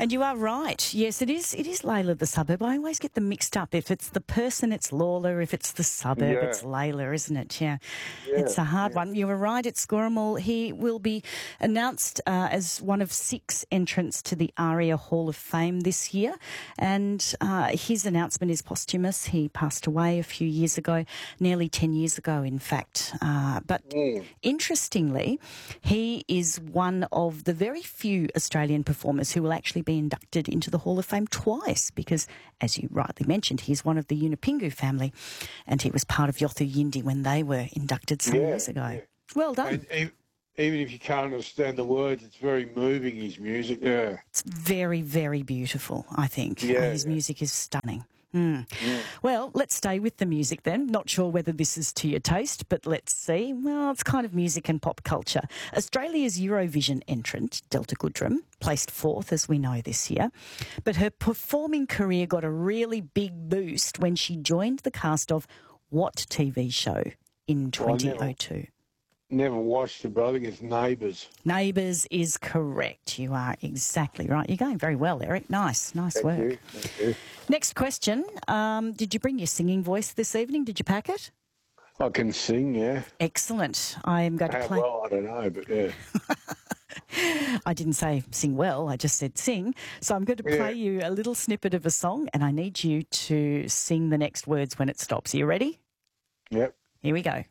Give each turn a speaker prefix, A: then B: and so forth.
A: And you are right. Yes, it is. It is Layla the suburb. I always get them mixed up. If it's the person, it's Lawler. If it's the suburb,
B: Yeah.
A: it's Layla, isn't it? Yeah.
B: Yeah,
A: It's a hard
B: yeah.
A: one. You were right. It's Squirrel. He will be announced as one of 6 entrants to the ARIA Hall of Fame this year. And his announcement is posthumous. He passed away a few years ago, nearly 10 years ago, in fact. But interestingly, he is one of the very few Australian performers who will actually be inducted into the Hall of Fame twice because, as you rightly mentioned, he's one of the Yunupingu family and he was part of Yothu Yindi when they were inducted some years ago.
B: Yeah.
A: Well done.
B: And even if you can't understand the words, it's very moving, his music. Yeah.
A: It's very, very beautiful, I think.
B: Yeah.
A: His music is stunning. Well, let's stay with the music then. Not sure whether this is to your taste, but let's see. Well, it's kind of music and pop culture. Australia's Eurovision entrant, Delta Goodrem, placed 4th, as we know, this year. But her performing career got a really big boost when she joined the cast of what TV show in 2002?
B: Never watched it, but I think it's Neighbours.
A: Neighbours is correct. You are exactly right. You're going very well, Eric. Nice work.
B: Thank you.
A: Next question. Did you bring your singing voice this evening? Did you pack it?
B: I can sing, yeah.
A: Excellent. I am going to
B: How
A: play.
B: well, I don't know, but yeah.
A: I didn't say sing well. I just said sing. So I'm going to play you a little snippet of a song and I need you to sing the next words when it stops. Are you ready?
B: Yep.
A: Here we go.